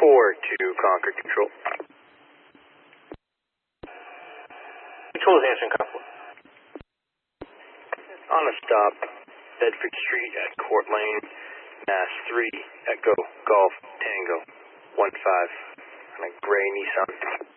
4-2 Concord Control. Control is answering Concord. On a stop, Bedford Street at Court Lane, Mass 3, Echo, Golf, Tango, 15, on a gray Nissan.